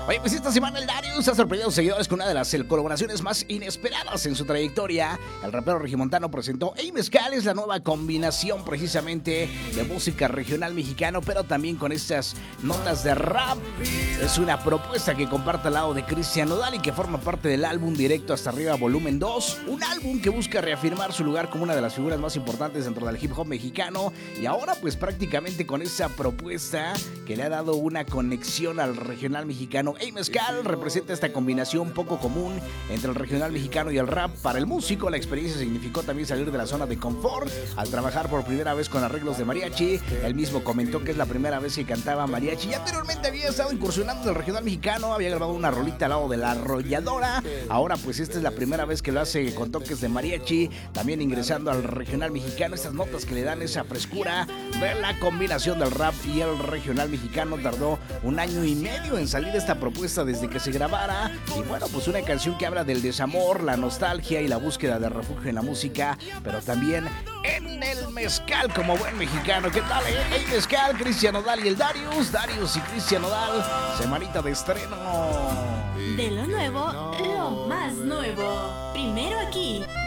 Oye, pues esta semana el Darius ha sorprendido a sus seguidores con una de las colaboraciones más inesperadas en su trayectoria. El rapero regiomontano presentó Hey Mezcal, es la nueva combinación precisamente de música regional mexicano, pero también con estas notas de rap. Es una propuesta que comparte al lado de Cristian Nodal y que forma parte del álbum Directo Hasta Arriba Volumen 2, un álbum que busca reafirmar su lugar como una de las figuras más importantes dentro del hip hop mexicano, y ahora pues prácticamente con esa propuesta que le ha dado una conexión al regional mexicano. Hey Mezcal representa esta combinación poco común entre el regional mexicano y el rap. Para el músico, la experiencia significó también salir de la zona de confort al trabajar por primera vez con arreglos de mariachi. Él mismo comentó que es la primera vez que cantaba mariachi y anteriormente había estado incursionando en el regional mexicano, había grabado una rolita al lado de La Arrolladora. Ahora pues esta es la primera vez que lo hace con toques de mariachi, también ingresando al regional mexicano. Estas notas que le dan esa frescura de la combinación del rap y el regional mexicano. Tardó 1 año y medio en salir esta propuesta desde que se grabara, y bueno, pues una canción que habla del desamor, la nostalgia y la búsqueda de refugio en la música, pero también en el mezcal como buen mexicano. ¿Qué tal? Hey Mezcal, Cristian Nodal y el Darius y Cristian Nodal, semanita de estreno. De lo nuevo, lo más nuevo. Primero aquí,